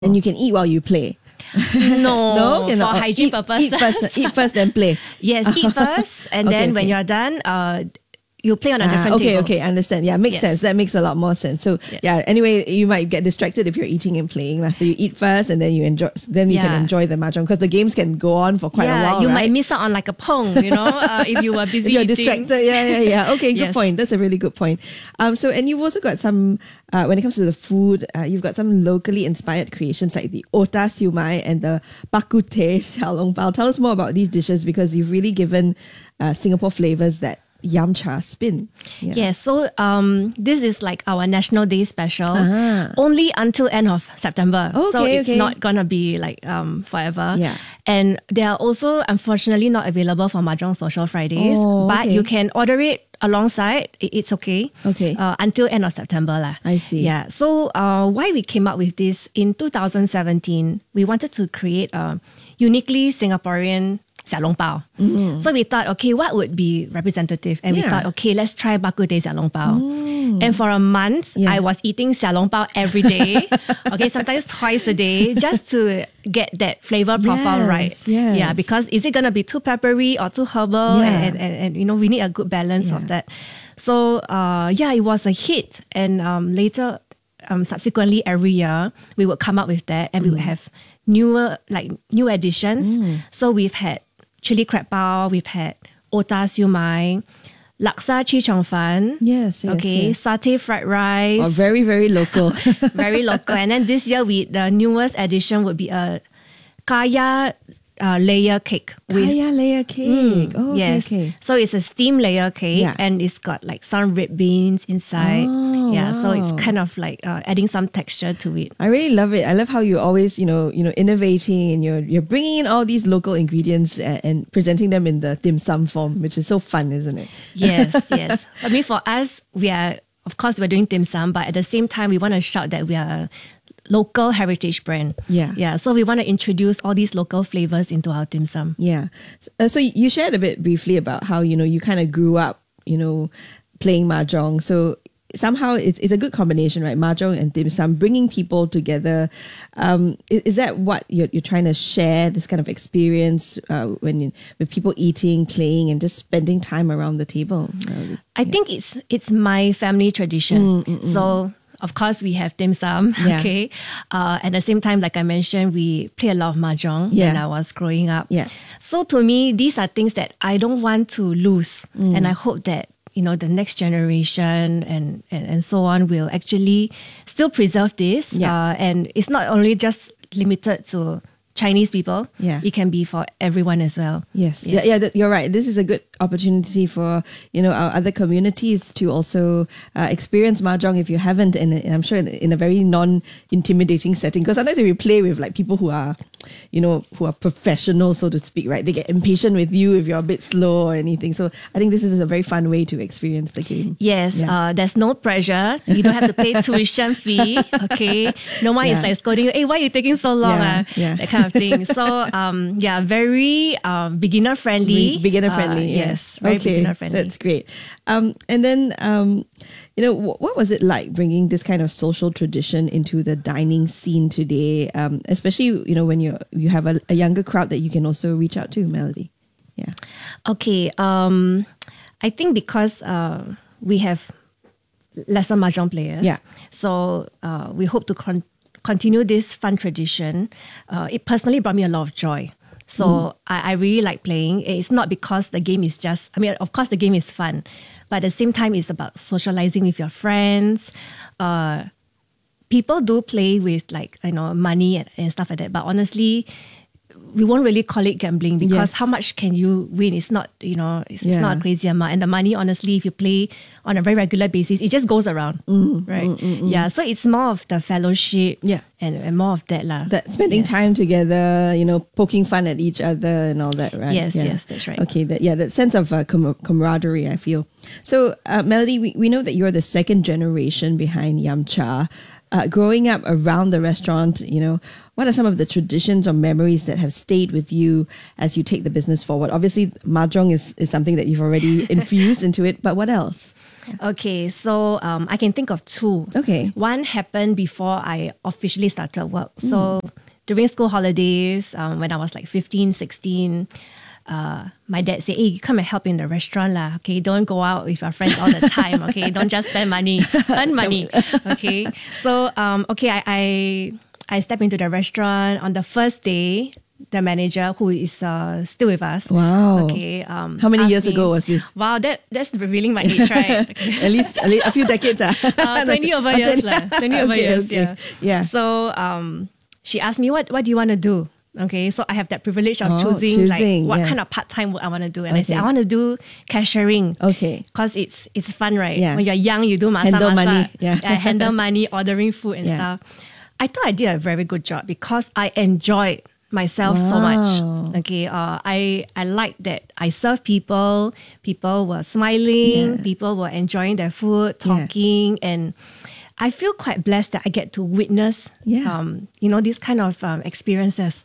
And you can eat while you play. No, for hygiene purposes. Eat first, then play. Yes, eat first, and then when you're done, you play on a different table. Okay, understand. Yeah, makes sense. That makes a lot more sense. So anyway, you might get distracted if you're eating and playing. So you eat first, and then you enjoy. Then you can enjoy the mahjong because the games can go on for quite a while. You might miss out on like a pong, if you were busy. If you're eating. distracted. Yeah. Okay, good point. That's a really good point. And you've also got some. When it comes to the food, you've got some locally inspired creations like the Otah Siu Mai and the Bak Kut Teh Xiao Long Bao. Tell us more about these dishes because you've really given Singapore flavors that Yam Cha spin. So this is like our National Day special, only until end of September. So it's not gonna be like forever. And they are also unfortunately not available for Mahjong Social Fridays, but you can order it alongside. It's okay. Until end of September lah. I see. Yeah. So why we came up with this in 2017? We wanted to create a uniquely Singaporean Xiao Long Bao. So we thought, what would be representative? And we thought, let's try Bak Kut Teh Xiao Long Bao. And for a month, I was eating Xiao Long Bao every day. Sometimes twice a day, just to get that flavor profile right. Yeah, because is it gonna be too peppery or too herbal? And we need a good balance of that. So it was a hit. And later, subsequently every year, we would come up with that, and we would have new additions. So we've had chili crab bao, we've had Otah Siu Mai, laksa chi chong fan. Yes. Satay fried rice. Very, very local. Very local. And then this year, the newest addition would be a kaya layer cake. Kaya layer cake. Okay. So it's a steam layer cake, and it's got like some red beans inside. So it's kind of like adding some texture to it. I really love it. I love how you always, innovating, and you're bringing in all these local ingredients and presenting them in the dim sum form, which is so fun, isn't it? Yes. I mean, for us, of course, we're doing dim sum, but at the same time, we want to shout that we are a local heritage brand. So we want to introduce all these local flavors into our dim sum. So you shared a bit briefly about how you kind of grew up playing mahjong. So somehow it's a good combination, right? Mahjong and dim sum, bringing people together. Is that what you're trying to share, this kind of experience with people eating, playing, and just spending time around the table? I think it's my family tradition. So of course, we have dim sum, at the same time, like I mentioned, we play a lot of mahjong when I was growing up. So to me, these are things that I don't want to lose. And I hope that, the next generation and so on will actually still preserve this. And it's not only just limited to Chinese people. It can be for everyone as well. Yes. You're right. This is a good opportunity for our other communities to also experience mahjong if you haven't, and I'm sure in a very non-intimidating setting. Because sometimes if you play with like people who are professional, so to speak, right? They get impatient with you if you're a bit slow or anything. So I think this is a very fun way to experience the game. Yes. There's no pressure. You don't have to pay tuition fee. No one is like scolding you. Hey, why are you taking so long? That kind of thing. So very beginner friendly. Yes, very beginner friendly. That's great. And then what was it like bringing this kind of social tradition into the dining scene today? Especially when you have a younger crowd that you can also reach out to, Melody. I think because we have lesser mahjong players. So we hope to continue this fun tradition. It personally brought me a lot of joy. So I really like playing. It's not because the game is of course the game is fun, but at the same time it's about socializing with your friends. People do play with money and stuff like that, but honestly, we won't really call it gambling because how much can you win? It's not, it's not a crazy amount. And the money, honestly, if you play on a very regular basis, it just goes around, right? So it's more of the fellowship and more of that. That spending time together, poking fun at each other and all that, right? Yes, that's right. Okay, that sense of camaraderie, I feel. So, Melody, we know that you're the second generation behind Yam Cha. Growing up around the restaurant, what are some of the traditions or memories that have stayed with you as you take the business forward? Obviously, mahjong is something that you've already infused into it, but what else? Okay, so I can think of two. Okay. One happened before I officially started work. So during school holidays, when I was like 15, 16, my dad said, hey, you come and help in the restaurant lah. Okay, don't go out with your friends all the time. Okay, don't just spend money, earn money. Okay, so I stepped into the restaurant on the first day. The manager, who is still with us. Wow. Okay. How many years ago was this? Wow, that's revealing my age, right? Okay. at least a few decades. 20 over years. 20 over years, okay. Yeah. So she asked me, what do you want to do? Okay, so I have that privilege of choosing like what kind of part-time work I want to do. And I said, I want to do cashiering. Okay. Because it's fun, right? Yeah. When you're young, you do handle money. Yeah. Handle money, ordering food and stuff. I thought I did a very good job because I enjoyed myself so much. Okay, I like that I serve people. People were smiling. People were enjoying their food, talking, and I feel quite blessed that I get to witness, these kind of experiences.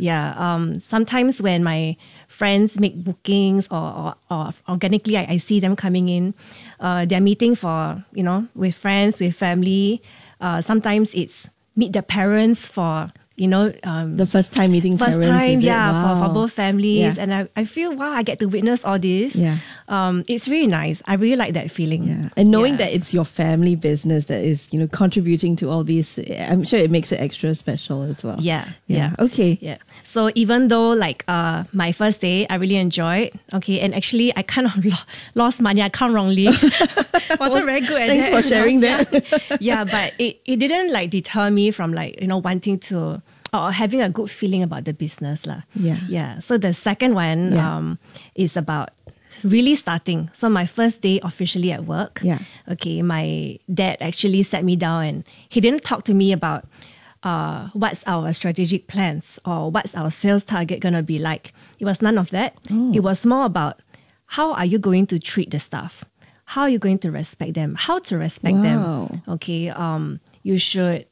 Sometimes when my friends make bookings or organically, I see them coming in. They're meeting for with friends, with family. Sometimes it's meet the parents for. The first time meeting parents. First time, Wow. for both families. Yeah. And I feel, wow, I get to witness all this. Yeah. It's really nice. I really like that feeling. Yeah. And knowing that it's your family business that is, contributing to all these, I'm sure it makes it extra special as well. Yeah. Okay. Yeah. So even though like my first day, I really enjoyed. Okay. And actually, I kind of lost money. I count wrongly. Wasn't very good at Thanks that. for sharing that. Yeah, but it didn't like deter me from like, wanting to or having a good feeling about the business lah. Yeah. So the second one is about really starting. So my first day officially at work. Yeah. Okay, my dad actually sat me down and he didn't talk to me about what's our strategic plans or what's our sales target going to be like. It was none of that. It was more about how are you going to treat the staff? How are you going to respect them? How to respect them? Okay, you should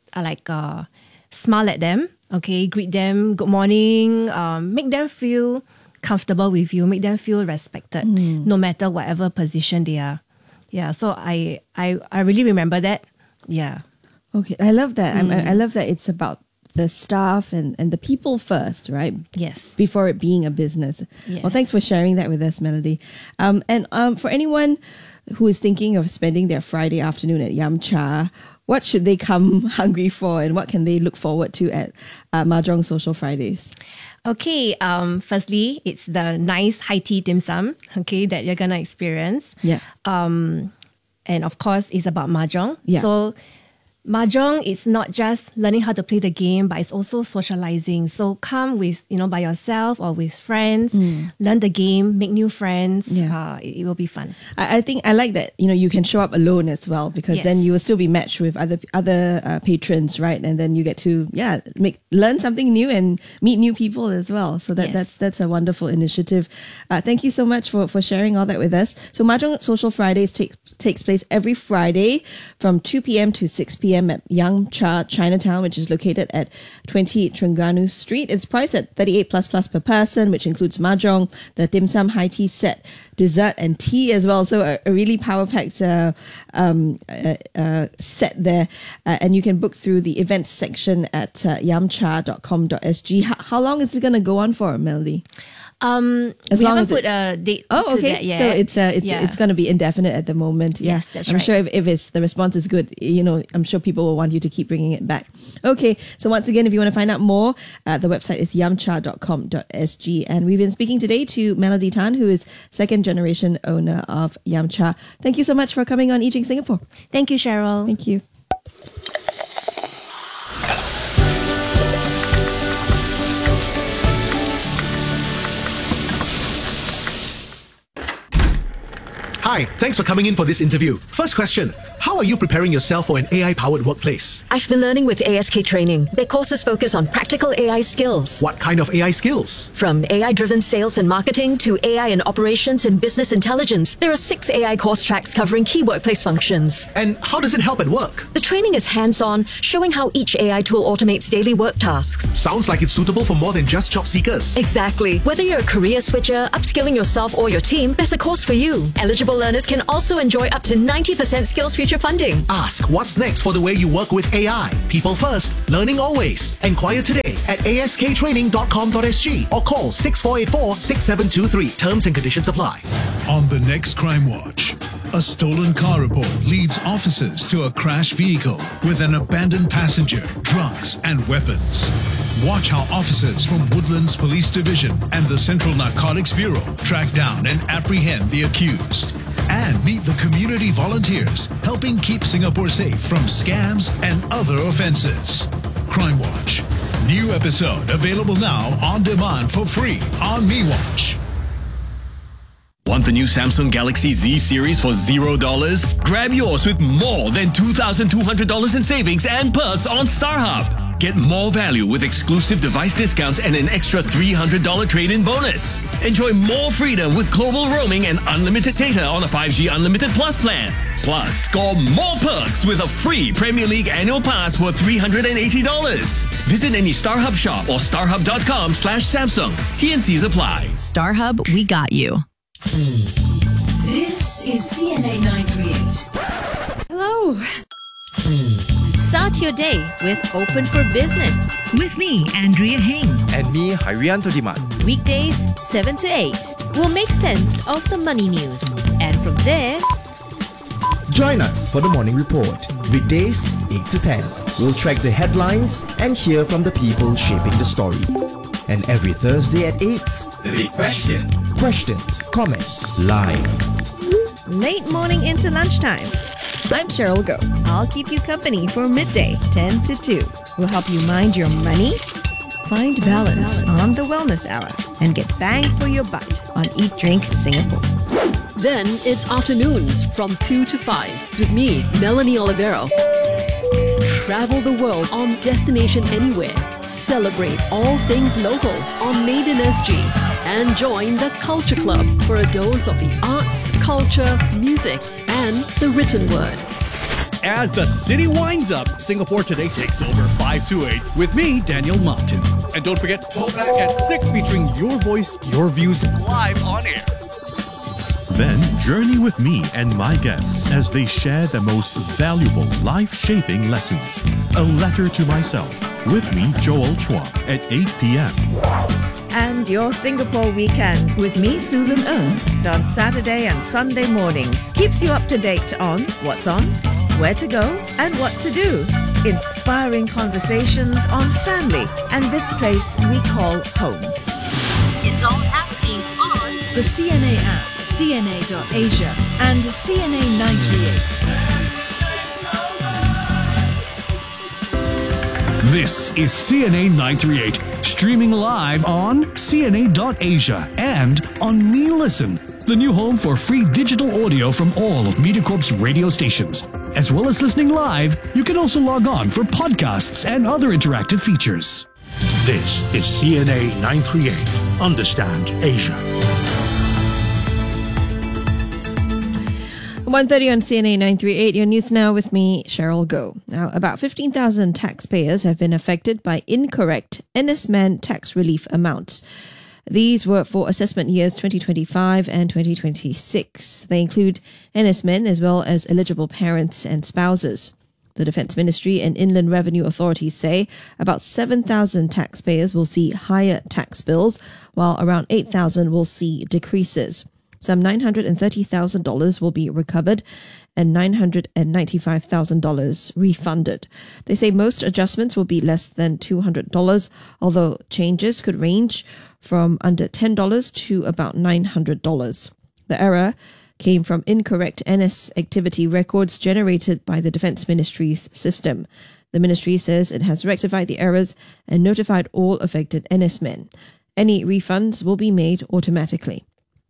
smile at them. Okay, greet them, good morning, make them feel comfortable with you, make them feel respected, no matter whatever position they are. Yeah, so I really remember that. Yeah. Okay, I love that. I love that it's about the staff and the people first, right? Yes. Before it being a business. Yes. Well, thanks for sharing that with us, Melody. And for anyone who is thinking of spending their Friday afternoon at Yum Cha, what should they come hungry for and what can they look forward to at Mahjong Social Fridays? Okay, firstly, it's the nice high tea dim sum, okay, that you're going to experience. Yeah. And of course, it's about Mahjong. Yeah. So Mahjong is not just learning how to play the game, but it's also socializing. So come with, by yourself or with friends, learn the game, make new friends. Yeah. It will be fun. I think I like that, you can show up alone as well because then you will still be matched with other patrons, right? And then you get to, learn something new and meet new people as well. So that's a wonderful initiative. Thank you so much for sharing all that with us. So Mahjong Social Fridays takes place every Friday from 2 p.m. to 6 p.m. at Yum Cha Chinatown, which is located at 20 Terengganu Street. It's priced at 38 plus per person, which includes mahjong, the dim sum high tea set, dessert and tea as well. So a really power-packed set there. And you can book through the events section at yumcha.com.sg. How long is it going to go on for, Melody? We haven't put a date to that yet. So it's going to be indefinite at the moment. Yes, that's I'm right. sure if the response is good, I'm sure people will want you to keep bringing it back. Okay, so once again, if you want to find out more, the website is yumcha.com.sg. And we've been speaking today to Melody Tan, who is second generation owner of Yum Cha. Thank you so much for coming on Eating Singapore. Thank you, Cheryl. Thank you. Hi, thanks for coming in for this interview. First question, how are you preparing yourself for an AI-powered workplace? I've been learning with ASK Training. Their courses focus on practical AI skills. What kind of AI skills? From AI-driven sales and marketing to AI and operations and business intelligence, there are 6 AI course tracks covering key workplace functions. And how does it help at work? The training is hands-on, showing how each AI tool automates daily work tasks. Sounds like it's suitable for more than just job seekers. Exactly. Whether you're a career switcher, upskilling yourself or your team, there's a course for you. Eligible learners can also enjoy up to 90% SkillsFuture funding. Ask what's next for the way you work with AI. People first, learning always. Enquire today at asktraining.com.sg or call 6484-6723. Terms and conditions apply. On the next Crime Watch, a stolen car report leads officers to a crashed vehicle with an abandoned passenger, drugs, and weapons. Watch how officers from Woodlands Police Division and the Central Narcotics Bureau track down and apprehend the accused. And meet the community volunteers helping keep Singapore safe from scams and other offenses. Crime Watch. New episode available now on demand for free on MeWatch. Want the new Samsung Galaxy Z series for $0? Grab yours with more than $2,200 in savings and perks on StarHub. Get more value with exclusive device discounts and an extra $300 trade-in bonus. Enjoy more freedom with global roaming and unlimited data on a 5G Unlimited Plus plan. Plus, score more perks with a free Premier League annual pass worth $380. Visit any StarHub shop or starhub.com/Samsung. TNCs apply. StarHub, we got you. This is CNA 938. Hello. Start your day with Open for Business. With me, Andrea Heng. And me, Harianto Diman. Weekdays 7 to 8. We'll make sense of the money news. And from there, join us for the Morning Report. Weekdays 8 to 10. We'll track the headlines and hear from the people shaping the story. And every Thursday at 8, The Big Question. Questions, comments, live. Late morning into lunchtime. I'm Cheryl Go. I'll keep you company for midday, 10 to 2. We'll help you mind your money, find balance on the Wellness Hour, and get bang for your buck on Eat Drink Singapore. Then it's afternoons from 2 to 5 with me, Melanie Olivero. Travel the world on Destination Anywhere. Celebrate all things local on Made in SG. And join the Culture Club for a dose of the arts, culture, music, and the written word. As the city winds up, Singapore Today takes over 5 to 8 with me, Daniel Martin. And don't forget, Throwback at 6 featuring your voice, your views live on air. Then journey with me and my guests as they share the most valuable life-shaping lessons. A Letter to Myself with me, Joel Chua, at 8 p.m. And your Singapore weekend with me, Susan Ng, on Saturday and Sunday mornings. Keeps you up to date on what's on, where to go, and what to do. Inspiring conversations on family and this place we call home. It's all happening on the CNA app, CNA.Asia, and CNA 938. This is CNA 938, streaming live on CNA.Asia and on Me Listen, the new home for free digital audio from all of MediaCorp's radio stations. As well as listening live, you can also log on for podcasts and other interactive features. This is CNA 938. Understand Asia. 1:30 on CNA 938, your news now with me, Cheryl Go. Now, about 15,000 taxpayers have been affected by incorrect NSMAN tax relief amounts. These were for assessment years 2025 and 2026. They include NSMEN as well as eligible parents and spouses. The Defence Ministry and Inland Revenue authorities say about 7,000 taxpayers will see higher tax bills, while around 8,000 will see decreases. Some $930,000 will be recovered and $995,000 refunded. They say most adjustments will be less than $200, although changes could range from under $10 to about $900. The error came from incorrect NS activity records generated by the Defence Ministry's system. The ministry says it has rectified the errors and notified all affected NSmen. Any refunds will be made automatically.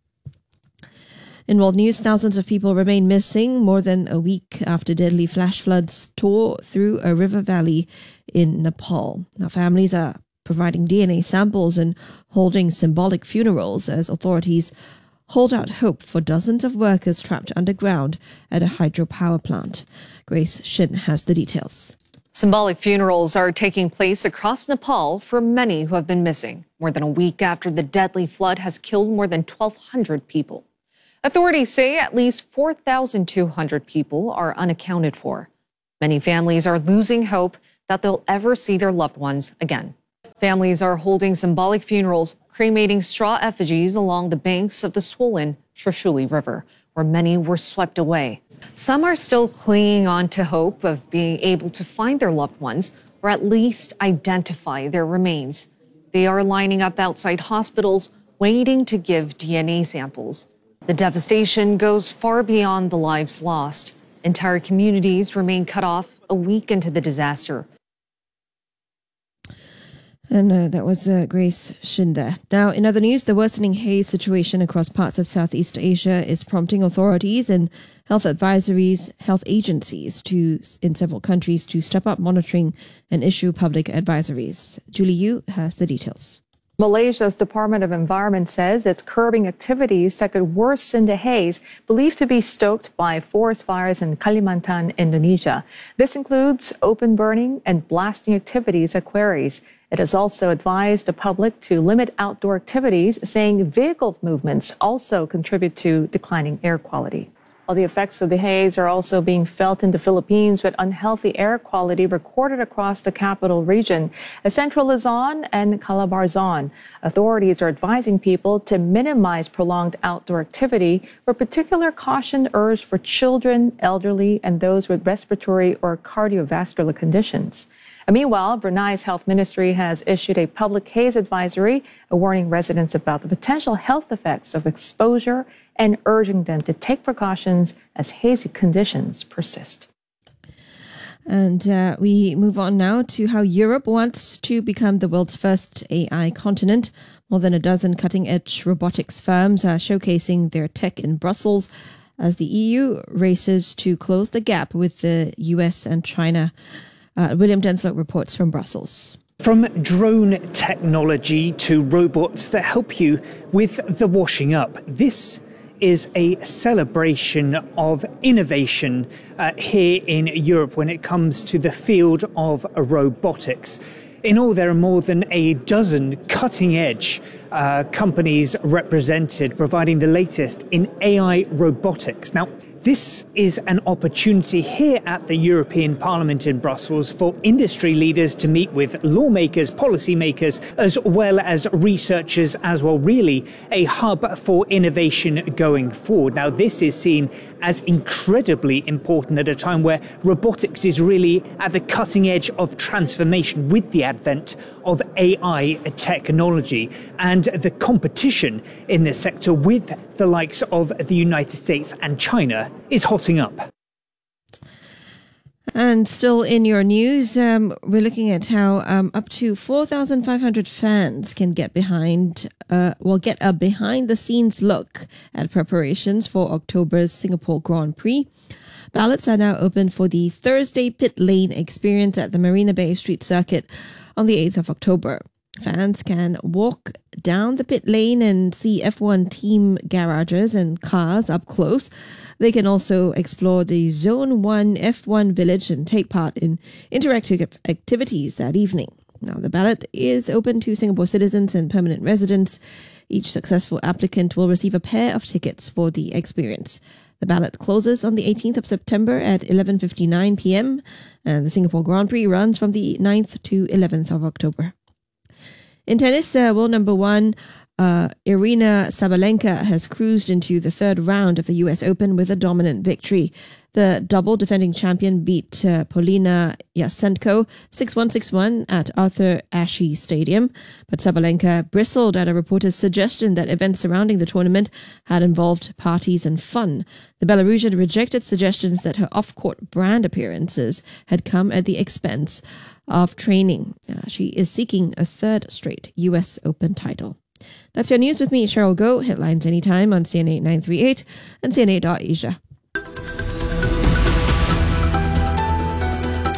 In world news, thousands of people remain missing more than a week after deadly flash floods tore through a river valley in Nepal. Now, families are providing DNA samples and holding symbolic funerals as authorities hold out hope for dozens of workers trapped underground at a hydropower plant. Grace Shin has the details. Symbolic funerals are taking place across Nepal for many who have been missing, more than a week after the deadly flood has killed more than 1,200 people. Authorities say at least 4,200 people are unaccounted for. Many families are losing hope that they'll ever see their loved ones again. Families are holding symbolic funerals, cremating straw effigies along the banks of the swollen Trishuli River, where many were swept away. Some are still clinging on to hope of being able to find their loved ones or at least identify their remains. They are lining up outside hospitals, waiting to give DNA samples. The devastation goes far beyond the lives lost. Entire communities remain cut off a week into the disaster. And that was Grace Shin there. Now, in other news, the worsening haze situation across parts of Southeast Asia is prompting authorities and health advisories, health agencies in several countries to step up monitoring and issue public advisories. Julie Yu has the details. Malaysia's Department of Environment says it's curbing activities that could worsen the haze believed to be stoked by forest fires in Kalimantan, Indonesia. This includes open burning and blasting activities at quarries. It has also advised the public to limit outdoor activities, saying vehicle movements also contribute to declining air quality. While the effects of the haze are also being felt in the Philippines, with unhealthy air quality recorded across the capital region, Central Luzon and Calabarzon. Authorities are advising people to minimize prolonged outdoor activity, with particular caution urged for children, elderly, and those with respiratory or cardiovascular conditions. Meanwhile, Brunei's health ministry has issued a public haze advisory, warning residents about the potential health effects of exposure and urging them to take precautions as hazy conditions persist. And we move on now to how Europe wants to become the world's first AI continent. More than a dozen cutting-edge robotics firms are showcasing their tech in Brussels as the EU races to close the gap with the US and China. William Denslow reports from Brussels. From drone technology to robots that help you with the washing up, this is a celebration of innovation here in Europe when it comes to the field of robotics. In all, there are more than a dozen cutting-edge companies represented, providing the latest in AI robotics. Now, this is an opportunity here at the European Parliament in Brussels for industry leaders to meet with lawmakers, policymakers, as well as researchers as well. Really a hub for innovation going forward. Now, this is seen as incredibly important at a time where robotics is really at the cutting edge of transformation with the advent of AI technology, and the competition in this sector with the likes of the United States and China is hotting up. And still in your news, we're looking at how up to 4,500 fans can get get a behind-the-scenes look at preparations for October's Singapore Grand Prix. Ballots are now open for the Thursday Pit Lane experience at the Marina Bay Street Circuit on the 8th of October. Fans can walk down the pit lane and see F1 team garages and cars up close. They can also explore the Zone 1 F1 village and take part in interactive activities that evening. Now, the ballot is open to Singapore citizens and permanent residents. Each successful applicant will receive a pair of tickets for the experience. The ballot closes on the 18th of September at 11:59 p.m. and the Singapore Grand Prix runs from the 9th to 11th of October. In tennis, world number one, Aryna Sabalenka has cruised into the third round of the US Open with a dominant victory. The double defending champion beat Polina Yasenko 6-1, 6-1 at Arthur Ashe Stadium, but Sabalenka bristled at a reporter's suggestion that events surrounding the tournament had involved parties and fun. The Belarusian rejected suggestions that her off-court brand appearances had come at the expense of training. She is seeking a third straight US Open title. That's your news with me, Cheryl Goh. Headlines anytime on CNA 938 and CNA.Asia.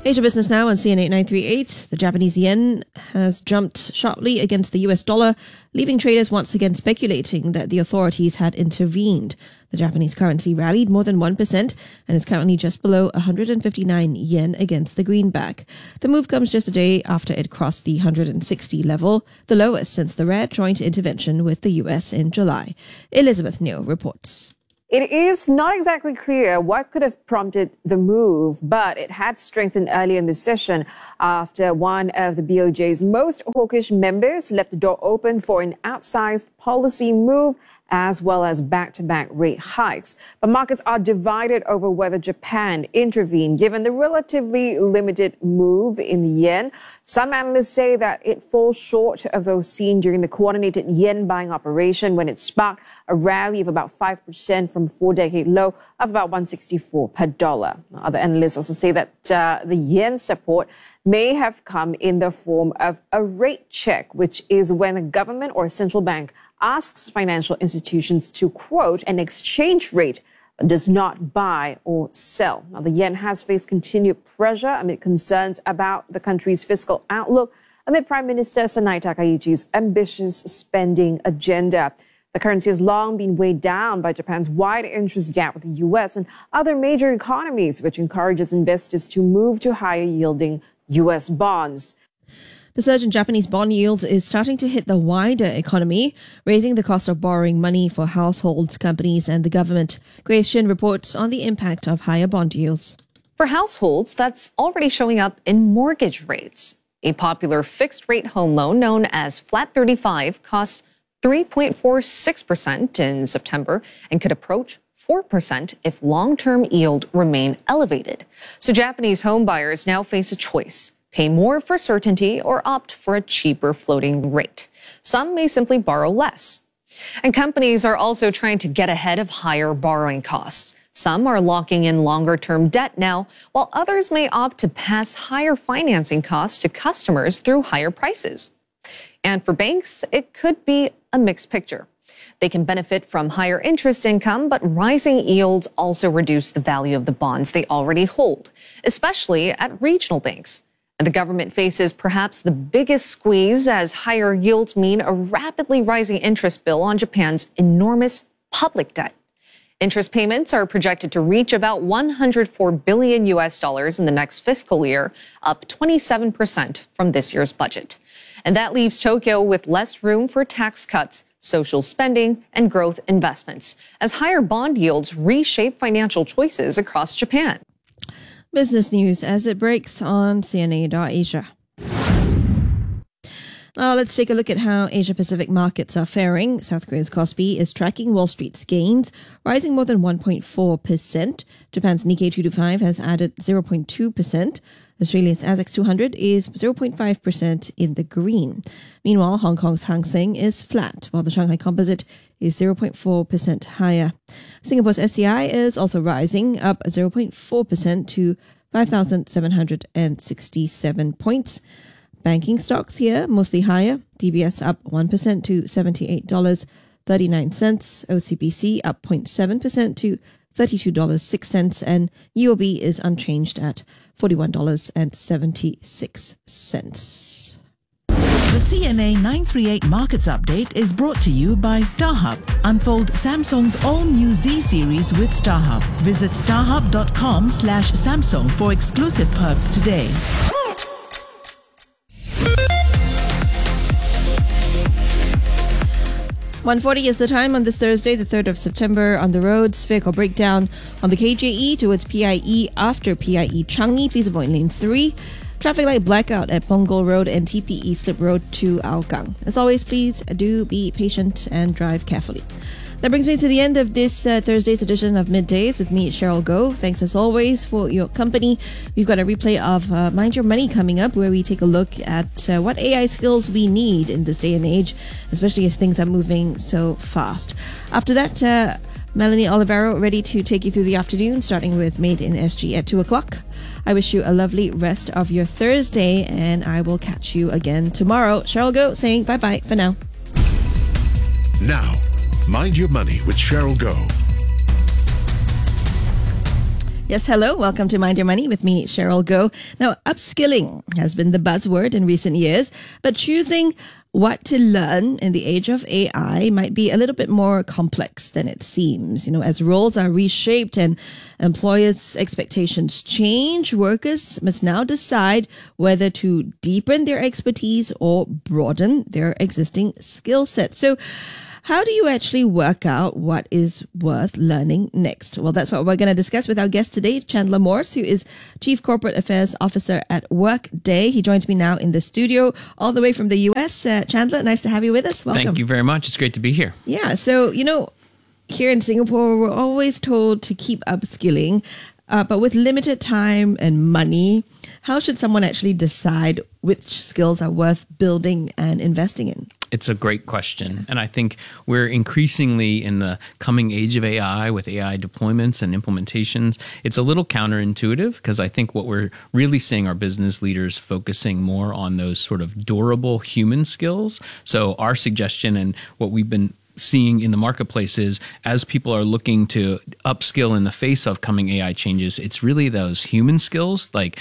Asia Business Now on CNA 938. The Japanese yen has jumped sharply against the US dollar, leaving traders once again speculating that the authorities had intervened. The Japanese currency rallied more than 1% and is currently just below 159 yen against the greenback. The move comes just a day after it crossed the 160 level, the lowest since the rare joint intervention with the US in July. Elizabeth Neo reports. It is not exactly clear what could have prompted the move, but it had strengthened early in the session after one of the BOJ's most hawkish members left the door open for an outsized policy move as well as back-to-back rate hikes. But markets are divided over whether Japan intervened, given the relatively limited move in the yen. Some analysts say that it falls short of those seen during the coordinated yen buying operation when it sparked a rally of about 5% from a four-decade low of about 164 per dollar. Other analysts also say that the yen support may have come in the form of a rate check, which is when a government or a central bank asks financial institutions to quote an exchange rate but does not buy or sell. Now, the yen has faced continued pressure amid concerns about the country's fiscal outlook amid Prime Minister Sanai Takaichi's ambitious spending agenda. The currency has long been weighed down by Japan's wide interest gap with the US and other major economies, which encourages investors to move to higher yielding US bonds. The surge in Japanese bond yields is starting to hit the wider economy, raising the cost of borrowing money for households, companies and the government. Grace Shin reports on the impact of higher bond yields. For households, that's already showing up in mortgage rates. A popular fixed-rate home loan known as Flat 35 cost 3.46% in September and could approach 4% if long-term yield remain elevated. So Japanese home buyers now face a choice: pay more for certainty or opt for a cheaper floating rate. Some may simply borrow less. And companies are also trying to get ahead of higher borrowing costs. Some are locking in longer-term debt now, while others may opt to pass higher financing costs to customers through higher prices. And for banks, it could be a mixed picture. They can benefit from higher interest income, but rising yields also reduce the value of the bonds they already hold, especially at regional banks. And the government faces perhaps the biggest squeeze as higher yields mean a rapidly rising interest bill on Japan's enormous public debt. Interest payments are projected to reach about $104 billion in the next fiscal year, up 27% from this year's budget. And that leaves Tokyo with less room for tax cuts, social spending, and growth investments, as higher bond yields reshape financial choices across Japan. Business news as it breaks on CNA.Asia. Now let's take a look at how Asia-Pacific markets are faring. South Korea's Kospi is tracking Wall Street's gains, rising more than 1.4%. Japan's Nikkei 225 has added 0.2%. Australia's ASX 200 is 0.5% in the green. Meanwhile, Hong Kong's Hang Seng is flat, while the Shanghai Composite is 0.4% higher. Singapore's SCI is also rising, up 0.4% to 5,767 points. Banking stocks here mostly higher. DBS up 1% to $78.39. OCBC up 0.7% to $32.06, and UOB is unchanged at $41.76. The CNA 938 Markets Update is brought to you by StarHub. Unfold Samsung's all-new Z series with StarHub. Visit starhub.com/Samsung for exclusive perks today. $1:40 is the time on this Thursday, the 3rd of September. On the roads, vehicle breakdown on the KJE towards PIE after PIE Changi. Please avoid lane 3. Traffic light blackout at Punggol Road and TPE Slip Road to Hougang. As always, please do be patient and drive carefully. That brings me to the end of this Thursday's edition of Middays with me, Cheryl Goh. Thanks as always for your company. We've got a replay of Mind Your Money coming up, where we take a look at what AI skills we need in this day and age, especially as things are moving so fast. After that, Melanie Olivero ready to take you through the afternoon, starting with Made in SG at 2 o'clock. I wish you a lovely rest of your Thursday, and I will catch you again tomorrow. Cheryl Goh saying bye-bye for now. Now, Mind Your Money with Cheryl Goh. Yes, hello. Welcome to Mind Your Money with me, Cheryl Goh. Now, upskilling has been the buzzword in recent years, but choosing what to learn in the age of AI might be a little bit more complex than it seems. As roles are reshaped and employers' expectations change, workers must now decide whether to deepen their expertise or broaden their existing skill set. So, how do you actually work out what is worth learning next? Well, that's what we're going to discuss with our guest today, Chandler Morse, who is Chief Corporate Affairs Officer at Workday. He joins me now in the studio all the way from the US. Chandler, nice to have you with us. Welcome. Thank you very much. It's great to be here. Yeah. So, here in Singapore, we're always told to keep upskilling, but with limited time and money, how should someone actually decide which skills are worth building and investing in? It's a great question. And I think we're increasingly in the coming age of AI with AI deployments and implementations. It's a little counterintuitive because I think what we're really seeing are business leaders focusing more on those sort of durable human skills. So our suggestion and what we've been seeing in the marketplace is as people are looking to upskill in the face of coming AI changes, it's really those human skills like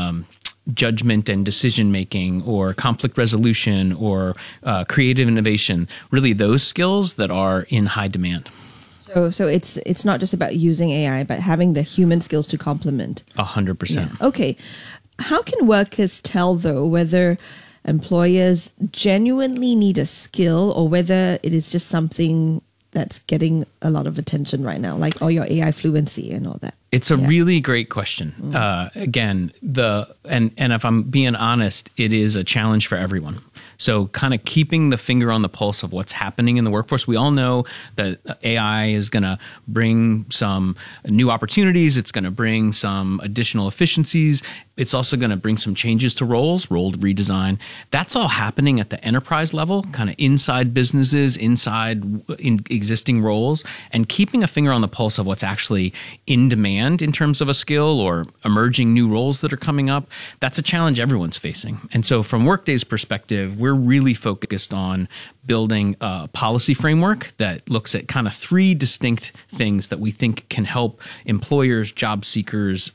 judgment and decision making or conflict resolution or creative innovation, really those skills that are in high demand. So it's not just about using AI, but having the human skills to complement. 100%. Yeah. Okay. How can workers tell, though, whether employers genuinely need a skill or whether it is just something that's getting a lot of attention right now, like all your AI fluency and all that? It's a really great question. Again, and if I'm being honest, it is a challenge for everyone. So kind of keeping the finger on the pulse of what's happening in the workforce. We all know that AI is going to bring some new opportunities. It's going to bring some additional efficiencies. It's also going to bring some changes to roles, role redesign. That's all happening at the enterprise level, kind of inside businesses, inside in existing roles, and keeping a finger on the pulse of what's actually in demand in terms of a skill or emerging new roles that are coming up. That's a challenge everyone's facing. And so from Workday's perspective, we're really focused on building a policy framework that looks at kind of three distinct things that we think can help employers, job seekers,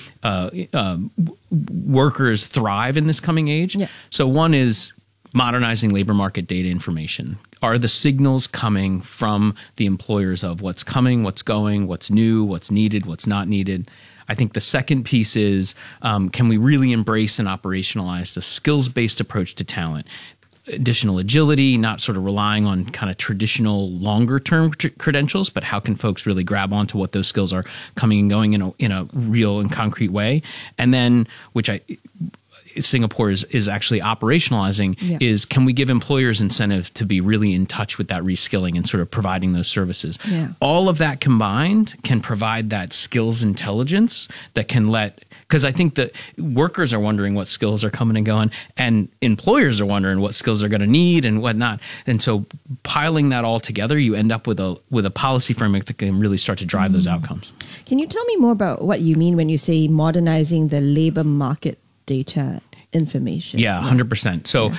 workers thrive in this coming age. Yeah. So one is modernizing labor market data information. Are the signals coming from the employers of what's coming, what's going, what's new, what's needed, what's not needed? I think the second piece is, can we really embrace and operationalize the skills-based approach to talent? Additional agility, not sort of relying on kind of traditional longer-term credentials, but how can folks really grab onto what those skills are coming and going in a real and concrete way? And then, which Singapore is actually operationalizing, is can we give employers incentive to be really in touch with that reskilling and sort of providing those services? Yeah. All of that combined can provide that skills intelligence that can because I think that workers are wondering what skills are coming and going, and employers are wondering what skills they're going to need and whatnot. And so piling that all together, you end up with a policy framework that can really start to drive those outcomes. Can you tell me more about what you mean when you say modernizing the labor market data information? Yeah, 100%. So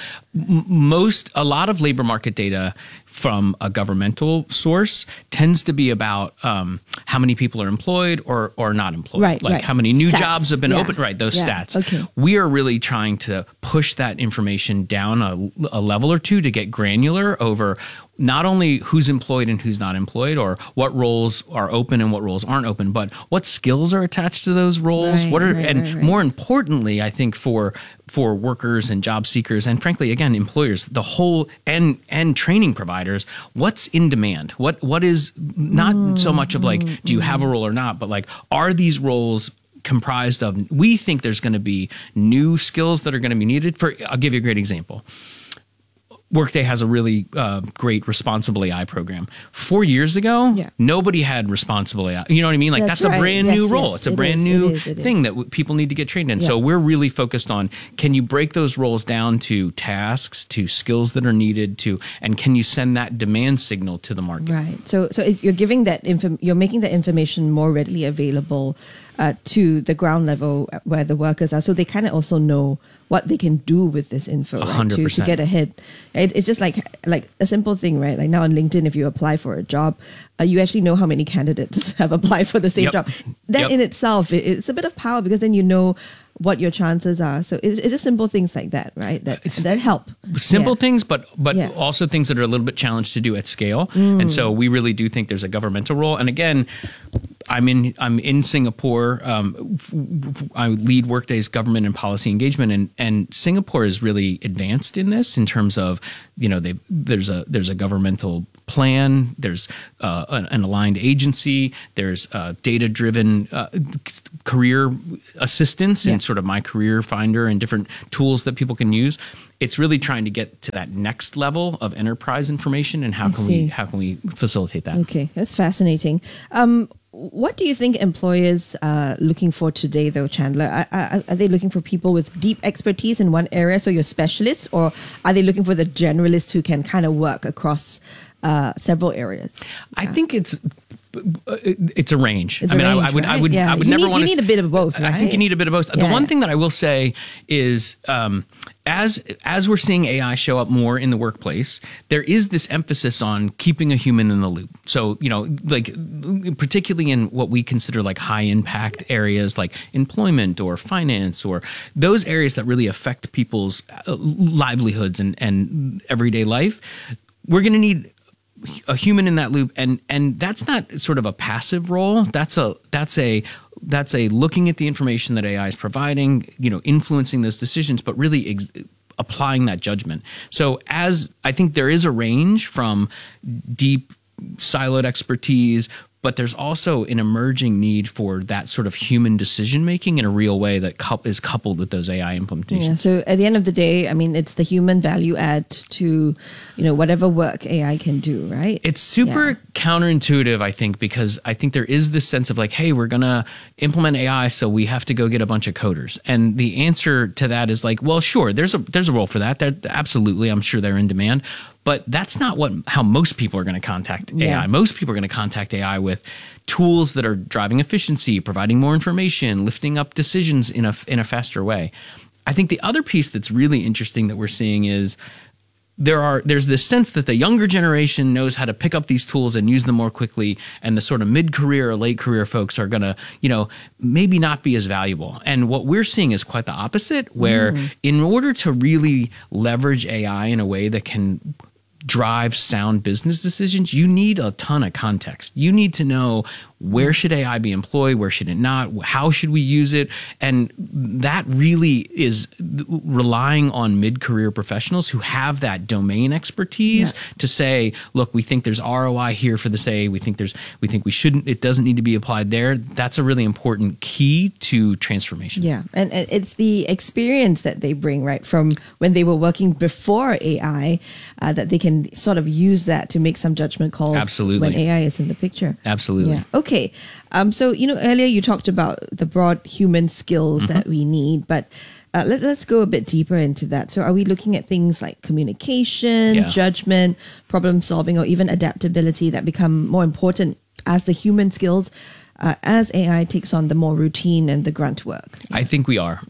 a lot of labor market data from a governmental source tends to be about how many people are employed or not employed. Right, like how many new jobs have been opened. Right, those stats. Okay. We are really trying to push that information down a level or two to get granular over not only who's employed and who's not employed, or what roles are open and what roles aren't open, but what skills are attached to those roles. More importantly, I think for workers and job seekers, and frankly, again, employers, the whole and training providers, what's in demand? What is not so much of like, do you have a role or not, but like, are these roles comprised of? We think there's going to be new skills that are going to be needed. I'll give you a great example. Workday has a really great responsible AI program. 4 years ago, nobody had responsible AI. You know what I mean? Like that's a brand new role. It's a brand new thing that people need to get trained in. Yeah. So we're really focused on, can you break those roles down to tasks, to skills that are needed, and can you send that demand signal to the market? Right. So you're giving that you're making that information more readily available to the ground level where the workers are, so they kind of also know what they can do with this info, right? To get ahead. It's just like a simple thing, right? Like now on LinkedIn, if you apply for a job, you actually know how many candidates have applied for the same job. That in itself, it's a bit of power, because then you know what your chances are. So it's just simple things like that, right? That help. Simple things, but also things that are a little bit challenged to do at scale. And so we really do think there's a governmental role. And again, I'm in Singapore. I lead Workday's government and policy engagement, and Singapore is really advanced in this in terms of, there's a governmental plan, there's an aligned agency, there's data-driven career assistance and sort of My Career Finder and different tools that people can use. It's really trying to get to that next level of enterprise information, and how can we facilitate that? Okay, that's fascinating. What do you think employers are looking for today, though, Chandler? Are they looking for people with deep expertise in one area, so you're specialists, or are they looking for the generalists who can kind of work across several areas? I think it's a range. I would never want to. You need a bit of both, right? I think you need a bit of both. The one thing that I will say is, as we're seeing AI show up more in the workplace, there is this emphasis on keeping a human in the loop. So, like particularly in what we consider like high impact areas like employment or finance, or those areas that really affect people's livelihoods and everyday life, we're going to need a human in that loop, and that's not sort of a passive role. That's a looking at the information that AI is providing, influencing those decisions, but really applying that judgment. So as I think there is a range from deep siloed expertise, but there's also an emerging need for that sort of human decision making in a real way that is coupled with those AI implementations. Yeah, so at the end of the day, it's the human value add to, whatever work AI can do, right? It's super counterintuitive, I think, because I think there is this sense of like, hey, we're going to implement AI, so we have to go get a bunch of coders. And the answer to that is like, well, sure, there's a role for that. Absolutely, I'm sure they're in demand. But that's not how most people are going to contact AI. Most people are going to contact AI with tools that are driving efficiency, providing more information, lifting up decisions in a faster way. I think the other piece that's really interesting that we're seeing is there's this sense that the younger generation knows how to pick up these tools and use them more quickly, and the sort of mid-career or late-career folks are going to, maybe not be as valuable. And what we're seeing is quite the opposite, where in order to really leverage AI in a way that can drive sound business decisions, you need a ton of context. You need to know, where should AI be employed? Where should it not? How should we use it? And that really is relying on mid-career professionals who have that domain expertise to say, look, we think there's ROI here for this A. We think we shouldn't, it doesn't need to be applied there. That's a really important key to transformation. Yeah. And it's the experience that they bring, right, from when they were working before AI, that they can sort of use that to make some judgment calls when AI is in the picture. Absolutely. Yeah. Okay. So, earlier you talked about the broad human skills that we need, but let's go a bit deeper into that. So are we looking at things like communication, judgment, problem solving, or even adaptability that become more important as the human skills as AI takes on the more routine and the grunt work? I think we are.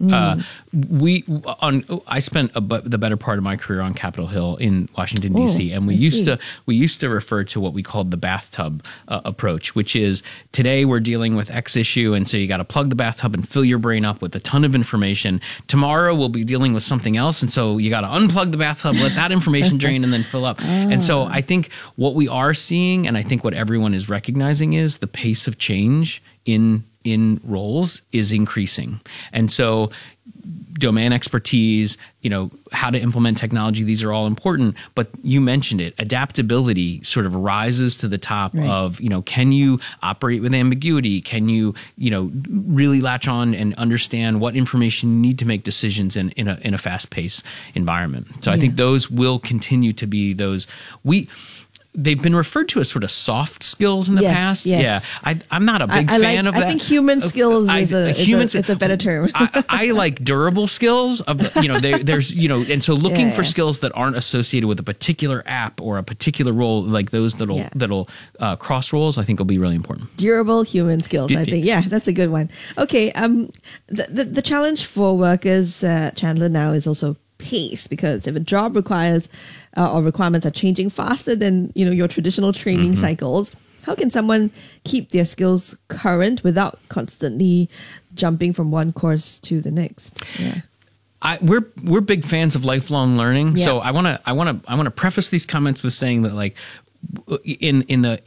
I spent the better part of my career on Capitol Hill in Washington, D.C., and we used to refer to what we called the bathtub approach, which is today we're dealing with X issue, and so you got to plug the bathtub and fill your brain up with a ton of information. Tomorrow we'll be dealing with something else, and so you got to unplug the bathtub, let that information drain, and then fill up. And so I think what we are seeing, and I think what everyone is recognizing, is the pace of change in roles is increasing. And so domain expertise, how to implement technology, these are all important. But you mentioned it, adaptability sort of rises to the top of, can you operate with ambiguity? Can you, really latch on and understand what information you need to make decisions in a fast-paced environment? So I think those will continue to be those. They've been referred to as sort of soft skills in the past. Yes. Yeah, I'm not a big fan of that. I think human skills it's a better term. I like durable skills. There's and so looking for skills that aren't associated with a particular app or a particular role, like those that'll cross roles, I think will be really important. Durable human skills, I think. Yeah, that's a good one. Okay, the challenge for workers, Chandler, now is also pace, because if a job requires or requirements are changing faster than your traditional training cycles, how can someone keep their skills current without constantly jumping from one course to the next? Yeah. We're big fans of lifelong learning, so I want to preface these comments with saying that, like, in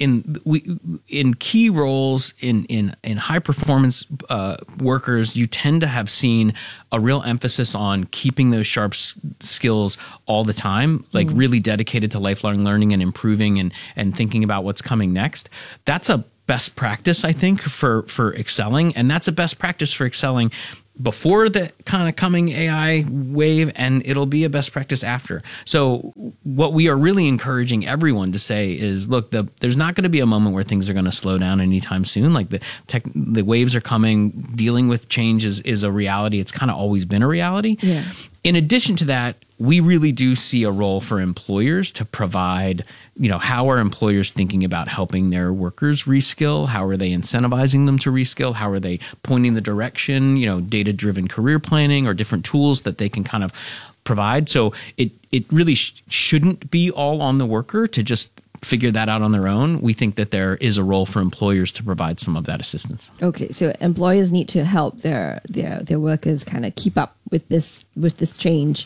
key roles in high performance workers, you tend to have seen a real emphasis on keeping those sharp skills all the time, like really dedicated to lifelong learning and improving and thinking about what's coming next. That's a best practice, I think, for excelling, and that's a best practice for excelling before the kind of coming AI wave, and it'll be a best practice after. So what we are really encouraging everyone to say is, look, there's not going to be a moment where things are going to slow down anytime soon. Like the waves are coming. Dealing with change is a reality. It's kind of always been a reality. Yeah. In addition to that, we really do see a role for employers to provide, how are employers thinking about helping their workers reskill? How are they incentivizing them to reskill? How are they pointing the direction, data-driven career planning or different tools that they can kind of provide? So it really shouldn't be all on the worker to just figure that out on their own. We think that there is a role for employers to provide some of that assistance. Okay, so employers need to help their workers kind of keep up with this change.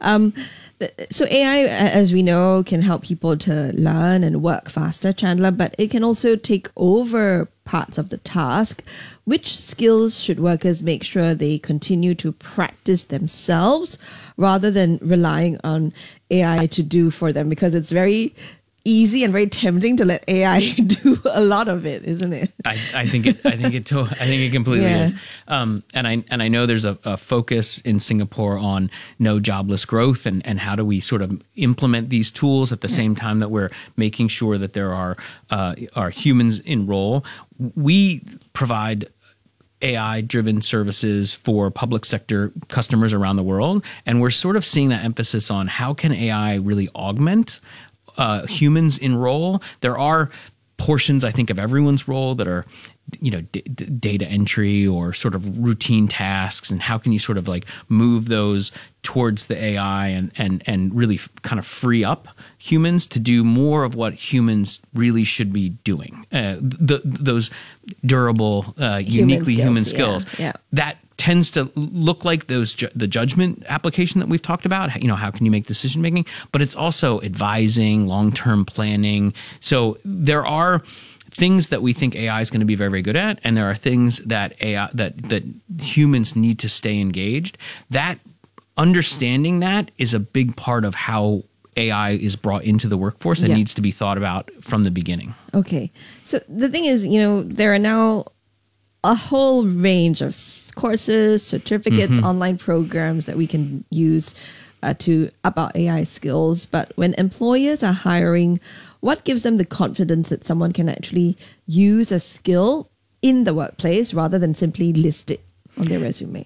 So AI, as we know, can help people to learn and work faster, Chandler, but it can also take over parts of the task. Which skills should workers make sure they continue to practice themselves rather than relying on AI to do for them? Because it's very easy and very tempting to let AI do a lot of it, isn't it? I think it completely is. And I know there's a focus in Singapore on no jobless growth and how do we sort of implement these tools at the same time that we're making sure that there are humans in role. We provide AI-driven services for public sector customers around the world, and we're sort of seeing that emphasis on how can AI really augment humans in role. There are portions, I think, of everyone's role that are, data entry or sort of routine tasks, and how can you sort of like move those towards the AI and really kind of free up humans to do more of what humans really should be doing. Those durable, uniquely human skills. Yeah. That tends to look like the judgment application that we've talked about. How can you make decision making? But it's also advising, long-term planning. So there are things that we think AI is going to be very, very good at, and there are things that AI that humans need to stay engaged. That understanding that is a big part of how AI is brought into the workforce and needs to be thought about from the beginning. Okay. So the thing is, there are now a whole range of courses, certificates, online programs that we can use to up our AI skills. But when employers are hiring, what gives them the confidence that someone can actually use a skill in the workplace rather than simply list it on their resume?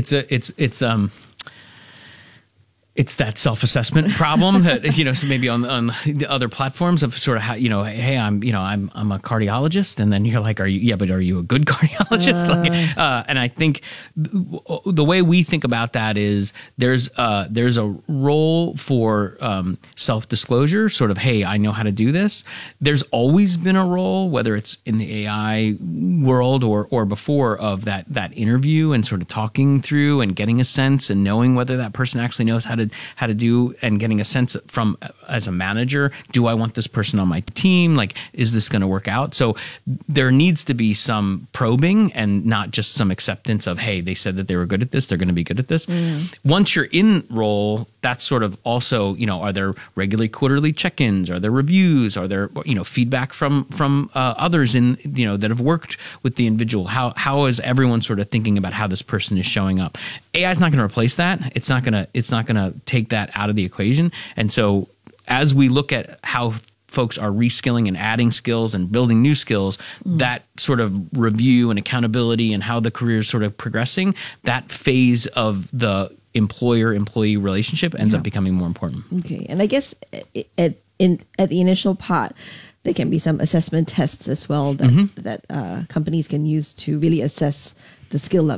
It's that self-assessment problem that, so maybe on the other platforms of sort of how, hey, I'm a cardiologist, and then you're like, are you a good cardiologist? And I think the way we think about that is there's a role for self-disclosure, sort of, hey, I know how to do this. There's always been a role, whether it's in the AI world or before, of that interview and sort of talking through and getting a sense and knowing whether that person actually knows how to do, and getting a sense from, as a manager, do I want this person on my team? Like, is this going to work out? So there needs to be some probing and not just some acceptance of, hey, they said that they were good at this, they're going to be good at this. Once you're in role, that's sort of also, are there regularly quarterly check-ins? Are there reviews? Are there, feedback from others in, that have worked with the individual? How is everyone sort of thinking about how this person is showing up? AI is not going to replace that. It's not going to take that out of the equation. And so as we look at how folks are reskilling and adding skills and building new skills, that sort of review and accountability and how the career is sort of progressing, that phase of the employer-employee relationship ends up becoming more important. Okay. And I guess at the initial part, there can be some assessment tests as well that companies can use to really assess the skill level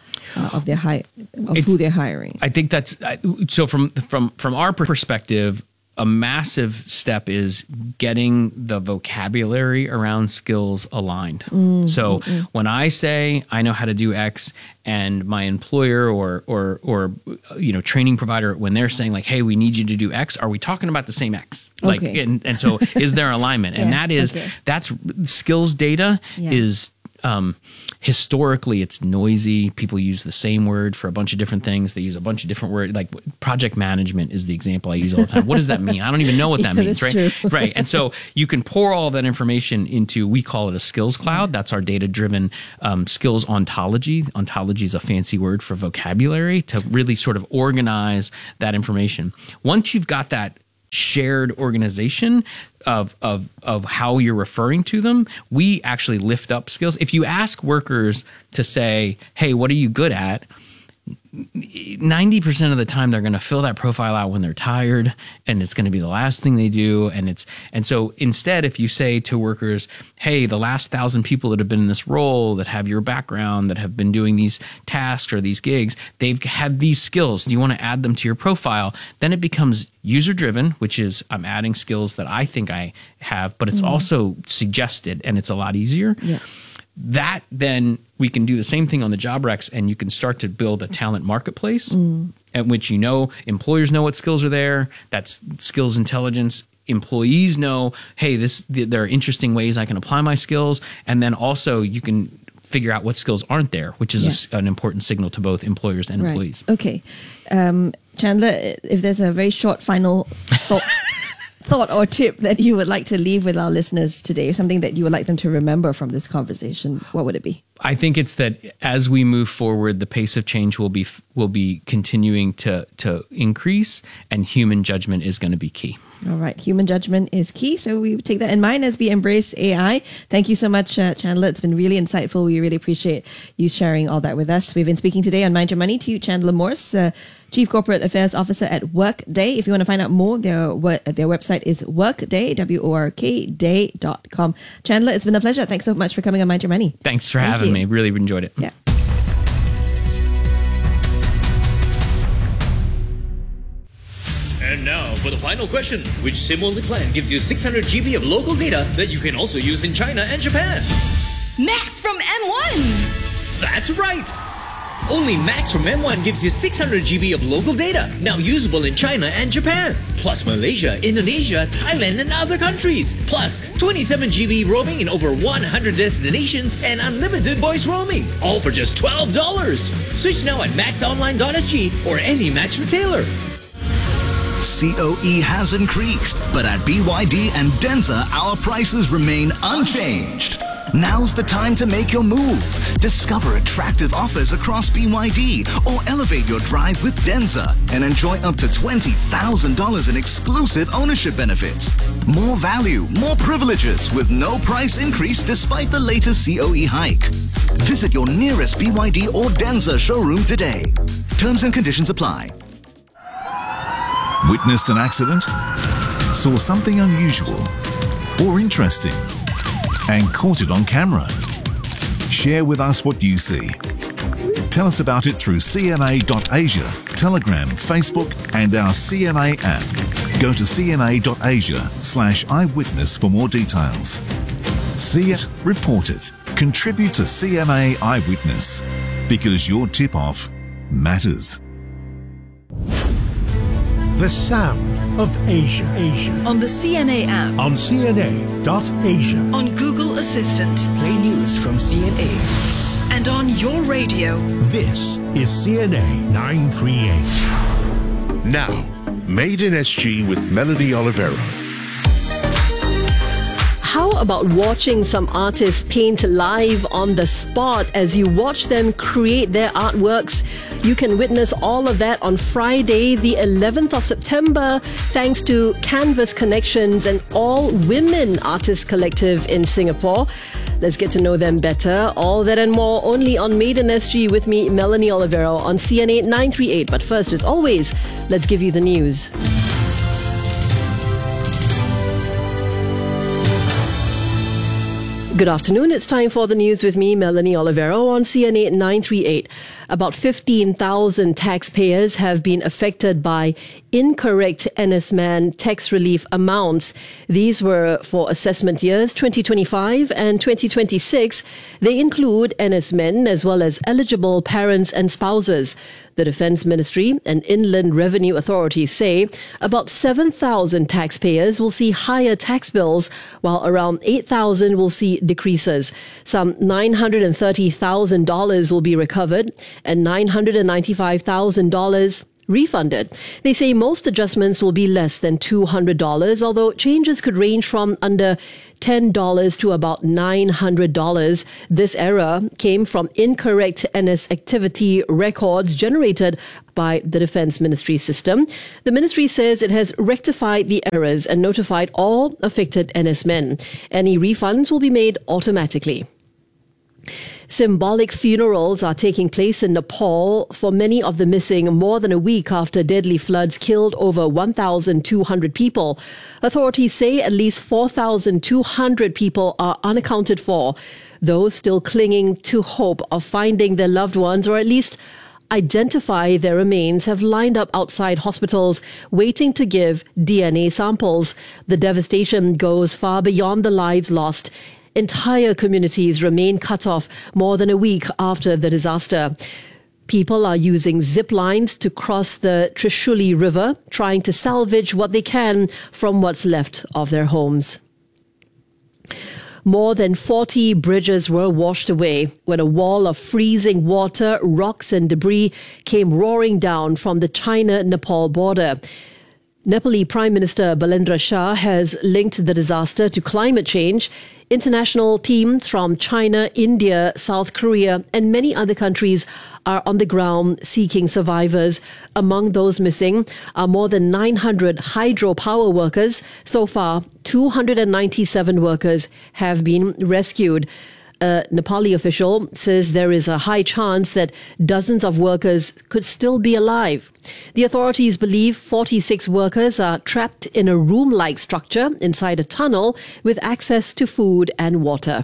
of who they're hiring? I think that's so. From our perspective, a massive step is getting the vocabulary around skills aligned. So when I say I know how to do X, and my employer or training provider, when they're saying like, hey, we need you to do X, are we talking about the same X? Like, and so is there alignment? And that's skills data is. Historically, it's noisy. People use the same word for a bunch of different things. They use a bunch of different words. Like project management is the example I use all the time. What does that mean? I don't even know what that means, right? True. Right. And so you can pour all that information into, we call it a skills cloud. That's our data-driven skills ontology. Ontology is a fancy word for vocabulary to really sort of organize that information. Once you've got that shared organization of how you're referring to them, we actually lift up skills. If you ask workers to say, hey, what are you good at? 90% of the time they're going to fill that profile out when they're tired, and it's going to be the last thing they do. And so instead, if you say to workers, hey, the last 1,000 people that have been in this role, that have your background, that have been doing these tasks or these gigs, they've had these skills. Do you want to add them to your profile? Then it becomes user driven, which is I'm adding skills that I think I have, but it's also suggested, and it's a lot easier. Yeah. That then we can do the same thing on the job recs, and you can start to build a talent marketplace at which employers know what skills are there. That's skills intelligence. Employees know, hey, there are interesting ways I can apply my skills, and then also you can figure out what skills aren't there, which is an important signal to both employers and employees. Okay, Chandler, if there's a very short final thought or tip that you would like to leave with our listeners today, or something that you would like them to remember from this conversation, what would it be? I think it's that as we move forward, the pace of change will be continuing to increase, and human judgment is going to be key. All right. Human judgment is key. So we take that in mind as we embrace AI. Thank you so much, Chandler. It's been really insightful. We really appreciate you sharing all that with us. We've been speaking today on Mind Your Money to Chandler Morse, Chief Corporate Affairs Officer at Workday. If you want to find out more, their website is Workday, WORKday.com. Chandler, it's been a pleasure. Thanks so much for coming on Mind Your Money. Thanks for having me. Really enjoyed it. Yeah. And now for the final question. Which SIM-only plan gives you 600 GB of local data that you can also use in China and Japan? Max from M1! That's right! Only Max from M1 gives you 600 GB of local data, now usable in China and Japan. Plus Malaysia, Indonesia, Thailand and other countries. Plus 27 GB roaming in over 100 destinations and unlimited voice roaming. All for just $12. Switch now at maxonline.sg or any Max retailer. COE has increased, but at BYD and Denza, our prices remain unchanged. Now's the time to make your move. Discover attractive offers across BYD or elevate your drive with Denza and enjoy up to $20,000 in exclusive ownership benefits. More value, more privileges with no price increase despite the latest COE hike. Visit your nearest BYD or Denza showroom today. Terms and conditions apply. Witnessed an accident? Saw something unusual or interesting and caught it on camera? Share with us what you see. Tell us about it through CNA.Asia, Telegram, Facebook and our CNA app. Go to cna.asia/eyewitness for more details. See it, report it, contribute to CNA Eyewitness, because your tip-off matters. The sound of Asia. On the CNA app. On CNA.Asia. On Google Assistant. Play news from CNA. And on your radio. This is CNA 938. Now, Made in SG with Melanie Olivero. How about watching some artists paint live on the spot as you watch them create their artworks? You can witness all of that on Friday, the 11th of September, thanks to Canvas Connections, an all-women artist collective in Singapore. Let's get to know them better. All that and more only on Made in SG with me, Melanie Olivero, on CNA 938. But first, as always, let's give you the news. Good afternoon. It's time for the news with me, Melanie Olivero, on CNA 938. About 15,000 taxpayers have been affected by incorrect NSMAN tax relief amounts. These were for assessment years 2025 and 2026. They include NSMEN as well as eligible parents and spouses. The Defence Ministry and Inland Revenue Authorities say about 7,000 taxpayers will see higher tax bills, while around 8,000 will see decreases. Some $930,000 will be recovered and $995,000 refunded. They say most adjustments will be less than $200, although changes could range from under $10 to about $900. This error came from incorrect NS activity records generated by the Defence Ministry system. The ministry says it has rectified the errors and notified all affected NS men. Any refunds will be made automatically. Symbolic funerals are taking place in Nepal for many of the missing more than a week after deadly floods killed over 1,200 people. Authorities say at least 4,200 people are unaccounted for. Those still clinging to hope of finding their loved ones or at least identify their remains have lined up outside hospitals waiting to give DNA samples. The devastation goes far beyond the lives lost. Entire communities remain cut off more than a week after the disaster. People are using zip lines to cross the Trishuli River, trying to salvage what they can from what's left of their homes. More than 40 bridges were washed away when a wall of freezing water, rocks and debris came roaring down from the China-Nepal border. Nepali Prime Minister Balendra Shah has linked the disaster to climate change. International teams from China, India, South Korea and many other countries are on the ground seeking survivors. Among those missing are more than 900 hydropower workers. So far, 297 workers have been rescued. A Nepali official says there is a high chance that dozens of workers could still be alive. The authorities believe 46 workers are trapped in a room-like structure inside a tunnel with access to food and water.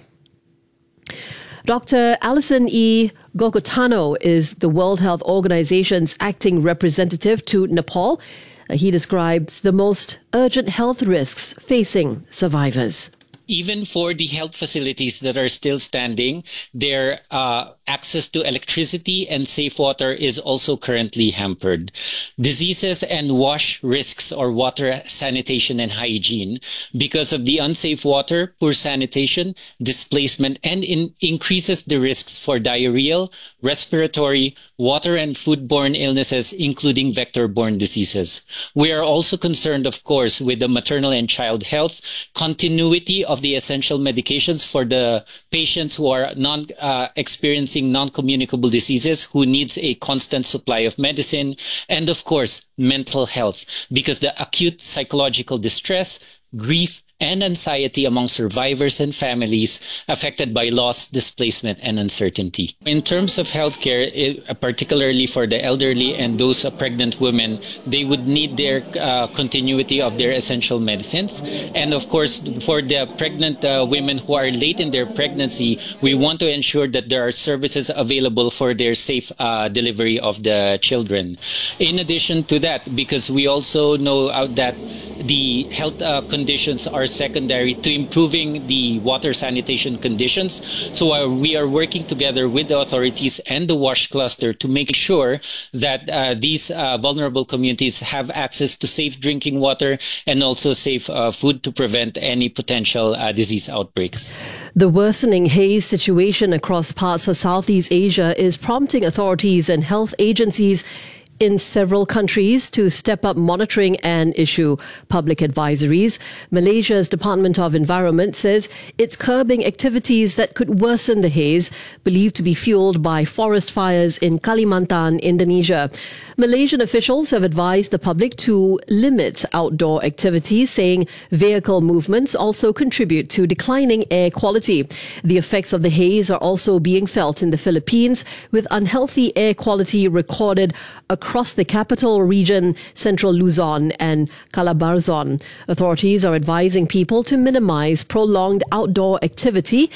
Dr. Alison E. Gokutano is the World Health Organization's acting representative to Nepal. He describes the most urgent health risks facing survivors. Even for the health facilities that are still standing, their access to electricity and safe water is also currently hampered. Diseases and wash risks or water sanitation and hygiene because of the unsafe water, poor sanitation, displacement, and increases the risks for diarrheal, respiratory, water and foodborne illnesses, including vector-borne diseases. We are also concerned, of course, with the maternal and child health, continuity of the essential medications for the patients who are experiencing non-communicable diseases, who needs a constant supply of medicine, and of course, mental health, because the acute psychological distress, grief, and anxiety among survivors and families affected by loss, displacement, and uncertainty. In terms of healthcare, particularly for the elderly and those pregnant women, they would need their continuity of their essential medicines. And of course, for the pregnant women who are late in their pregnancy, we want to ensure that there are services available for their safe delivery of the children. In addition to that, because we also know that the health conditions are secondary to improving the water sanitation conditions. So we are working together with the authorities and the WASH cluster to make sure that these vulnerable communities have access to safe drinking water and also safe food to prevent any potential disease outbreaks. The worsening haze situation across parts of Southeast Asia is prompting authorities and health agencies in several countries to step up monitoring and issue public advisories. Malaysia's Department of Environment says it's curbing activities that could worsen the haze, believed to be fueled by forest fires in Kalimantan, Indonesia. Malaysian officials have advised the public to limit outdoor activities, saying vehicle movements also contribute to declining air quality. The effects of the haze are also being felt in the Philippines, with unhealthy air quality recorded across the capital region, central Luzon and Calabarzon. Authorities are advising people to minimize prolonged outdoor activity.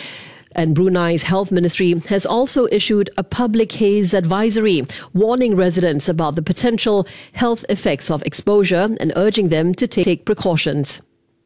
And Brunei's health ministry has also issued a public haze advisory, warning residents about the potential health effects of exposure and urging them to take precautions.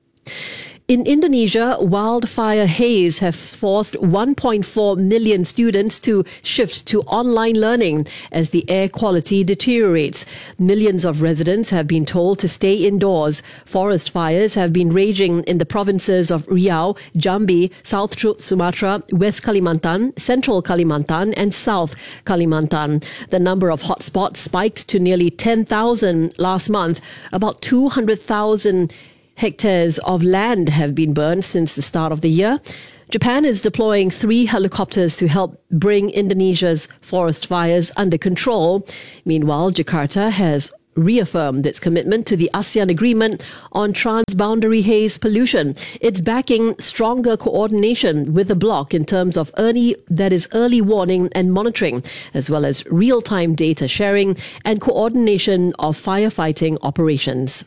In Indonesia, wildfire haze has forced 1.4 million students to shift to online learning as the air quality deteriorates. Millions of residents have been told to stay indoors. Forest fires have been raging in the provinces of Riau, Jambi, South Sumatra, West Kalimantan, Central Kalimantan and South Kalimantan. The number of hotspots spiked to nearly 10,000 last month. About 200,000 hectares of land have been burned since the start of the year. Japan is deploying 3 helicopters to help bring Indonesia's forest fires under control. Meanwhile, Jakarta has reaffirmed its commitment to the ASEAN Agreement on Transboundary Haze Pollution. It's backing stronger coordination with the bloc in terms of early warning and monitoring, as well as real-time data sharing and coordination of firefighting operations.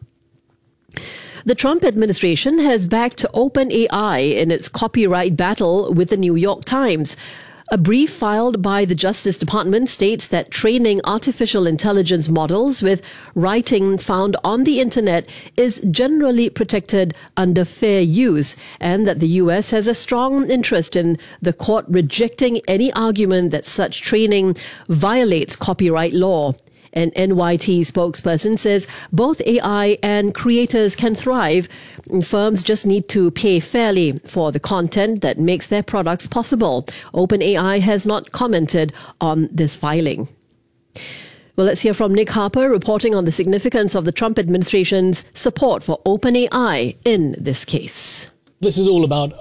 The Trump administration has backed OpenAI in its copyright battle with the New York Times. A brief filed by the Justice Department states that training artificial intelligence models with writing found on the internet is generally protected under fair use, and that the U.S. has a strong interest in the court rejecting any argument that such training violates copyright law. An NYT spokesperson says both AI and creators can thrive. Firms just need to pay fairly for the content that makes their products possible. OpenAI has not commented on this filing. Well, let's hear from Nick Harper reporting on the significance of the Trump administration's support for OpenAI in this case. This is all about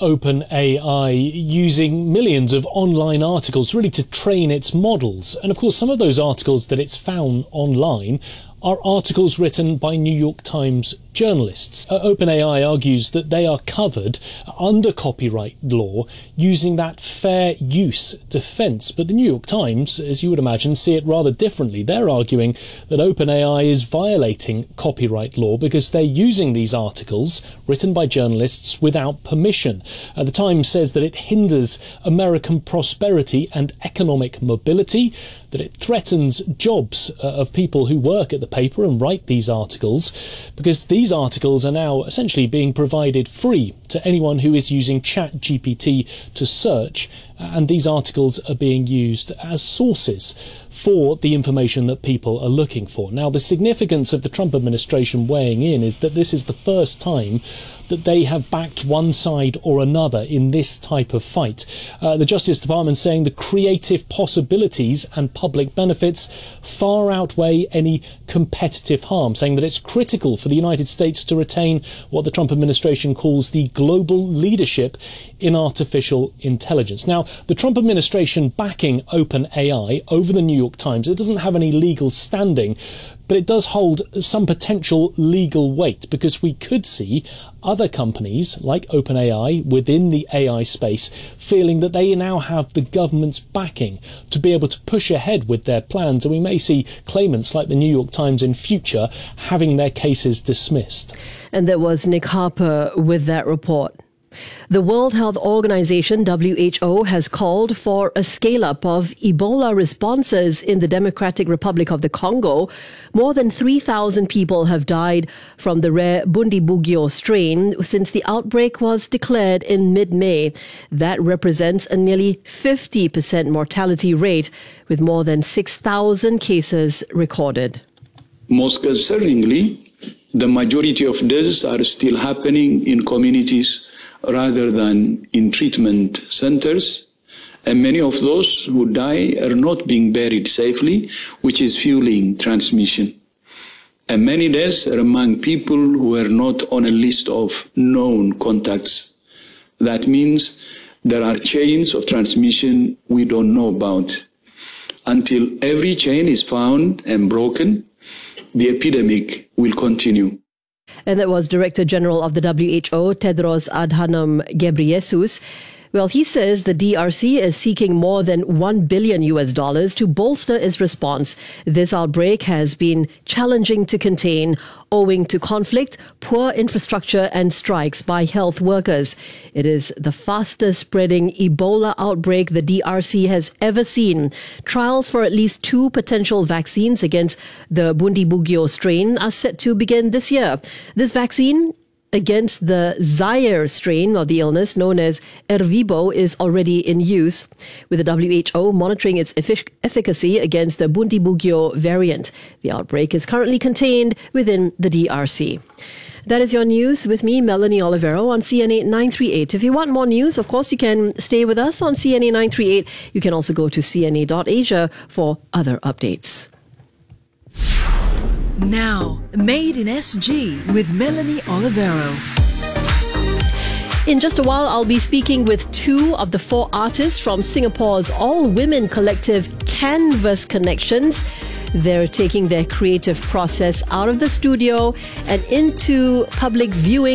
OpenAI using millions of online articles really to train its models. And of course, some of those articles that it's found online are articles written by New York Times journalists. OpenAI argues that they are covered under copyright law using that fair use defense. But the New York Times, as you would imagine, see it rather differently. They're arguing that OpenAI is violating copyright law because they're using these articles written by journalists without permission. The Times says that it hinders American prosperity and economic mobility, that it threatens jobs of people who work at the paper and write these articles, because these articles are now essentially being provided free to anyone who is using ChatGPT to search, and these articles are being used as sources for the information that people are looking for. Now, the significance of the Trump administration weighing in is that this is the first time that they have backed one side or another in this type of fight. The Justice Department saying the creative possibilities and public benefits far outweigh any competitive harm, saying that it's critical for the United States to retain what the Trump administration calls the global leadership in artificial intelligence. Now, the Trump administration backing OpenAI over the New York Times, it doesn't have any legal standing, but it does hold some potential legal weight, because we could see other companies like OpenAI within the AI space feeling that they now have the government's backing to be able to push ahead with their plans, and we may see claimants like the New York Times in future having their cases dismissed. And there was Nick Harper with that report. The World Health Organization, WHO, has called for a scale-up of Ebola responses in the Democratic Republic of the Congo. More than 3,000 people have died from the rare Bundibugyo strain since the outbreak was declared in mid-May. That represents a nearly 50% mortality rate, with more than 6,000 cases recorded. Most concerningly, the majority of deaths are still happening in communities rather than in treatment centers, and many of those who die are not being buried safely, which is fueling transmission. And many deaths are among people who are not on a list of known contacts. That means there are chains of transmission we don't know about. Until every chain is found and broken, the epidemic will continue. And that was Director General of the WHO, Tedros Adhanom Ghebreyesus. Well, he says the DRC is seeking more than $1 billion to bolster its response. This outbreak has been challenging to contain owing to conflict, poor infrastructure and strikes by health workers. It is the fastest spreading Ebola outbreak the DRC has ever seen. Trials for at least 2 potential vaccines against the Bundibugyo strain are set to begin this year. This vaccine against the Zaire strain of the illness known as Ervebo is already in use, with the WHO monitoring its efficacy against the Bundibugyo variant. The outbreak is currently contained within the DRC. That is your news with me, Melanie Olivero, on CNA 938. If you want more news, of course, you can stay with us on CNA 938. You can also go to cna.asia for other updates. Now, Made in SG with Melanie Olivero. In just a while, I'll be speaking with 2 of the 4 artists from Singapore's all-women collective Canvas Connections. They're taking their creative process out of the studio and into public viewing